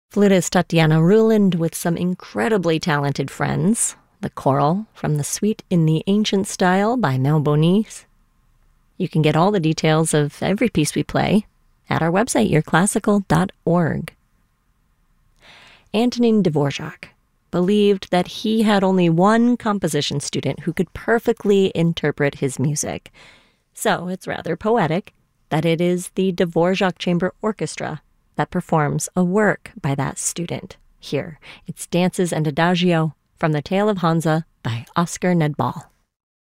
Flutist Tatiana Ruland with some incredibly talented friends. The choral from the Suite in the Ancient Style by Mel Bonis. You can get all the details of every piece we play at our website, yourclassical.org. Antonin Dvorak believed that he had only one composition student who could perfectly interpret his music. So it's rather poetic that it is the Dvorak Chamber Orchestra that performs a work by that student. Here, it's Dances and Adagio from The Tale of Hansa by Oscar Nedbal.